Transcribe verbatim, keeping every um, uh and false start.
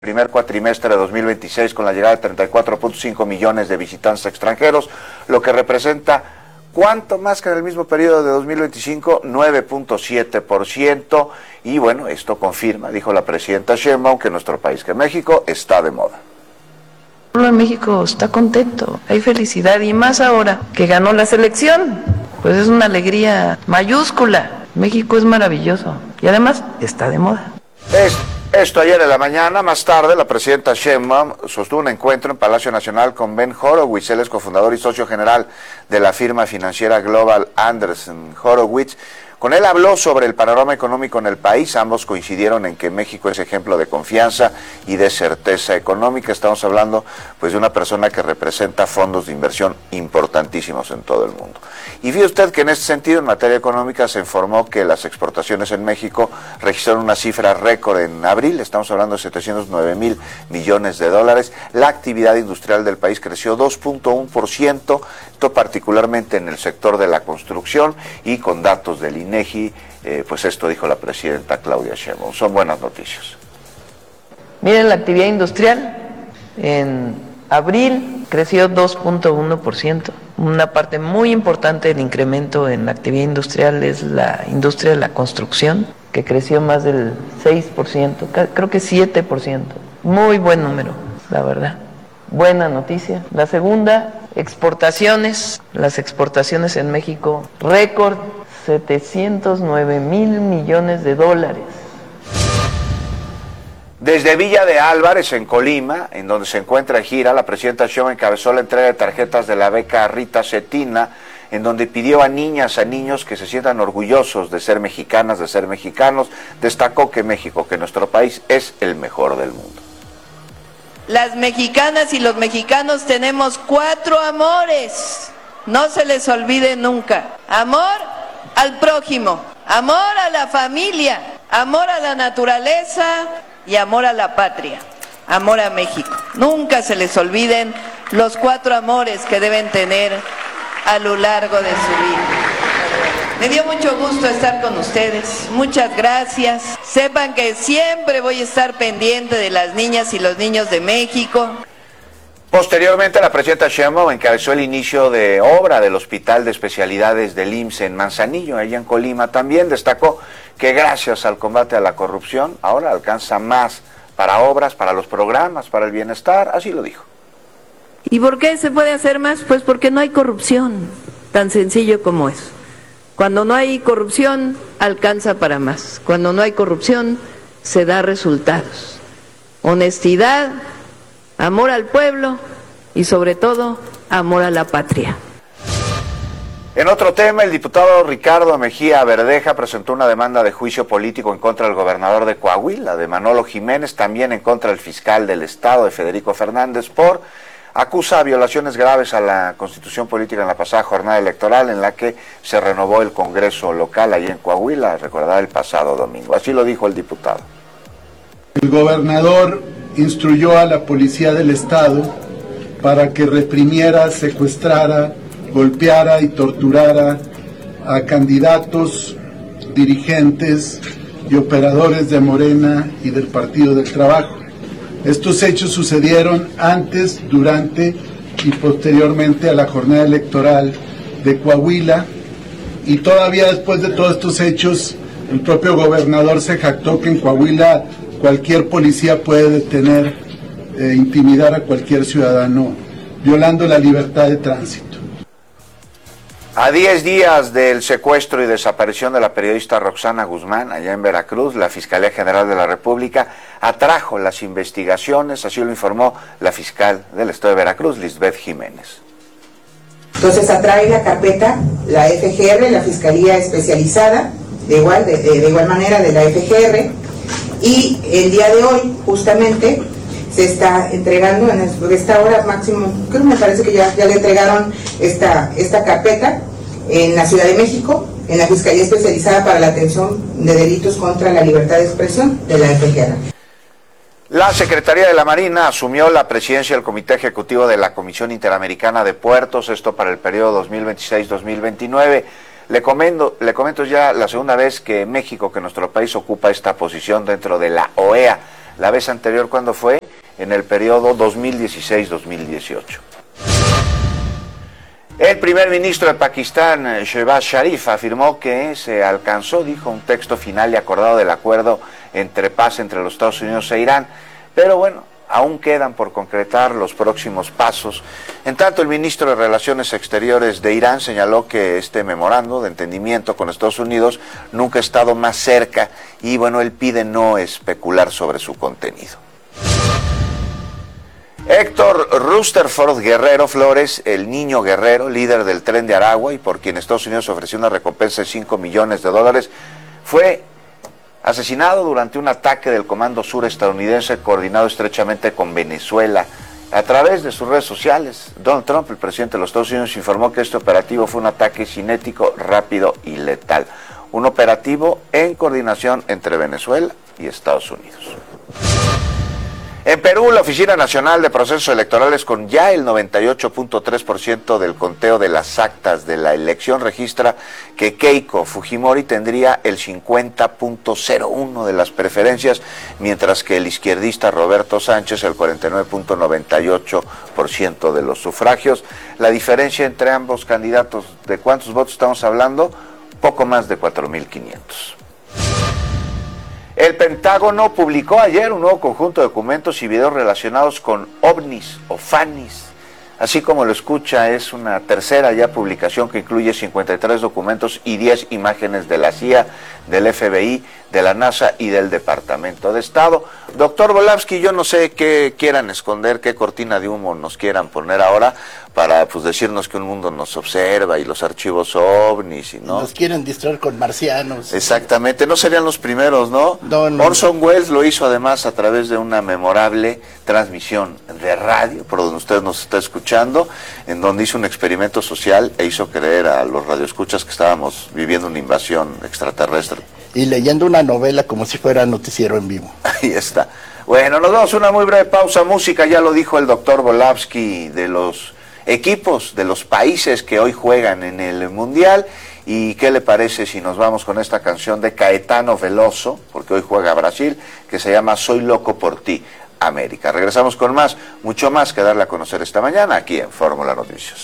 primer cuatrimestre de dos mil veintiséis con la llegada de treinta y cuatro punto cinco millones de visitantes extranjeros, lo que representa, ¿cuánto más que en el mismo periodo de dos mil veinticinco? nueve punto siete por ciento. Y bueno, esto confirma, dijo la presidenta Sheinbaum, que nuestro país, que México, está de moda. El pueblo de México está contento, hay felicidad, y más ahora que ganó la selección, pues es una alegría mayúscula. México es maravilloso y además está de moda. Es, esto ayer en la mañana. Más tarde, la presidenta Sheinbaum sostuvo un encuentro en Palacio Nacional con Ben Horowitz. Él es cofundador y socio general de la firma financiera Global Anderson Horowitz. Con él habló sobre el panorama económico en el país. Ambos coincidieron en que México es ejemplo de confianza y de certeza económica. Estamos hablando pues de una persona que representa fondos de inversión importantísimos en todo el mundo. Y fíjese usted que en este sentido, en materia económica, se informó que las exportaciones en México registraron una cifra récord en abril. Estamos hablando de setecientos nueve mil millones de dólares. La actividad industrial del país creció dos punto uno por ciento, esto particularmente en el sector de la construcción, y con datos del INEGI, eh, pues esto dijo la presidenta Claudia Sheinbaum. Son buenas noticias. Miren, la actividad industrial en abril creció dos punto uno por ciento. Una parte muy importante del incremento en la actividad industrial es la industria de la construcción, que creció más del seis por ciento, creo que siete por ciento. Muy buen número, la verdad. Buena noticia. La segunda, exportaciones. Las exportaciones en México, récord, setecientos nueve mil millones de dólares. Desde Villa de Álvarez, en Colima, en donde se encuentra en gira, la presidenta Sheinbaum encabezó la entrega de tarjetas de la beca Rita Cetina, en donde pidió a niñas, a niños que se sientan orgullosos de ser mexicanas, de ser mexicanos. Destacó que México, que nuestro país, es el mejor del mundo. Las mexicanas y los mexicanos tenemos cuatro amores, no se les olvide nunca. Amor al prójimo, amor a la familia, amor a la naturaleza y amor a la patria, amor a México. Nunca se les olviden los cuatro amores que deben tener a lo largo de su vida. Me dio mucho gusto estar con ustedes, muchas gracias. Sepan que siempre voy a estar pendiente de las niñas y los niños de México. Posteriormente, la presidenta Sheinbaum encabezó el inicio de obra del Hospital de Especialidades del I M S S en Manzanillo, allá en Colima. También destacó que gracias al combate a la corrupción, ahora alcanza más para obras, para los programas, para el bienestar, así lo dijo. ¿Y por qué se puede hacer más? Pues porque no hay corrupción, tan sencillo como eso. Cuando no hay corrupción, alcanza para más. Cuando no hay corrupción, se da resultados. Honestidad, amor al pueblo y sobre todo, amor a la patria. En otro tema, el diputado Ricardo Mejía Verdeja presentó una demanda de juicio político en contra del gobernador de Coahuila, de Manolo Jiménez, también en contra del fiscal del estado, de Federico Fernández, por acusa violaciones graves a la Constitución política en la pasada jornada electoral, en la que se renovó el Congreso local allí en Coahuila, recordará, el pasado domingo. Así lo dijo el diputado. El gobernador instruyó a la policía del estado para que reprimiera, secuestrara, golpeara y torturara a candidatos, dirigentes y operadores de Morena y del Partido del Trabajo. Estos hechos sucedieron antes, durante y posteriormente a la jornada electoral de Coahuila, y todavía después de todos estos hechos, el propio gobernador se jactó que en Coahuila cualquier policía puede detener, eh, intimidar a cualquier ciudadano, violando la libertad de tránsito. A diez días del secuestro y desaparición de la periodista Roxana Guzmán, allá en Veracruz, la Fiscalía General de la República atrajo las investigaciones, así lo informó la fiscal del estado de Veracruz, Lisbeth Jiménez. Entonces atrae la carpeta, la F G R, la Fiscalía Especializada, de igual, de, de, de igual manera de la F G R, y el día de hoy, justamente, se está entregando en esta hora máximo, creo que me parece que ya, ya le entregaron esta, esta carpeta en la Ciudad de México, en la Fiscalía Especializada para la Atención de Delitos contra la Libertad de Expresión de la F G R. La Secretaría de la Marina asumió la presidencia del Comité Ejecutivo de la Comisión Interamericana de Puertos, esto para el periodo dos mil veintiséis dos mil veintinueve. Le comento, le comento ya la segunda vez que México, que nuestro país, ocupa esta posición dentro de la O E A, La vez anterior, ¿cuándo fue? En el periodo dos mil dieciséis dos mil dieciocho. El primer ministro de Pakistán, Shehbaz Sharif, afirmó que se alcanzó, dijo, un texto final y acordado del acuerdo entre paz entre los Estados Unidos e Irán, pero bueno, aún quedan por concretar los próximos pasos. En tanto, el ministro de Relaciones Exteriores de Irán señaló que este memorando de entendimiento con Estados Unidos nunca ha estado más cerca y bueno, él pide no especular sobre su contenido. Héctor Rutherford Guerrero Flores, el niño guerrero, líder del Tren de Aragua y por quien Estados Unidos ofreció una recompensa de cinco millones de dólares, fue asesinado durante un ataque del Comando Sur estadounidense coordinado estrechamente con Venezuela. A través de sus redes sociales, Donald Trump, el presidente de los Estados Unidos, informó que este operativo fue un ataque cinético, rápido y letal. Un operativo en coordinación entre Venezuela y Estados Unidos. En Perú, la Oficina Nacional de Procesos Electorales, con ya el noventa y ocho punto tres por ciento del conteo de las actas de la elección, registra que Keiko Fujimori tendría el cincuenta punto cero uno de las preferencias, mientras que el izquierdista Roberto Sánchez el cuarenta y nueve punto noventa y ocho por ciento de los sufragios. La diferencia entre ambos candidatos, ¿de cuántos votos estamos hablando? Poco más de cuatro mil quinientos. El Pentágono publicó ayer un nuevo conjunto de documentos y videos relacionados con ovnis o fanis. Así como lo escucha, es una tercera ya publicación que incluye cincuenta y tres documentos y diez imágenes de la C I A, del F B I, de la NASA y del Departamento de Estado. Doctor Volavsky, yo no sé qué quieran esconder, qué cortina de humo nos quieran poner ahora para pues decirnos que un mundo nos observa y los archivos ovnis y no. Nos quieren distraer con marcianos. Exactamente, no serían los primeros, ¿no? No, no. Orson Welles lo hizo además a través de una memorable transmisión de radio, por donde usted nos está escuchando, en donde hizo un experimento social e hizo creer a los radioescuchas que estábamos viviendo una invasión extraterrestre. Y leyendo una novela como si fuera noticiero en vivo. Ahí está. Bueno, nos damos una muy breve pausa. Música, ya lo dijo el doctor Volavsky, de los equipos, de los países que hoy juegan en el Mundial. ¿Y qué le parece si nos vamos con esta canción de Caetano Veloso, porque hoy juega Brasil, que se llama Soy loco por ti, América? Regresamos con más, mucho más que darle a conocer esta mañana aquí en Fórmula Noticias.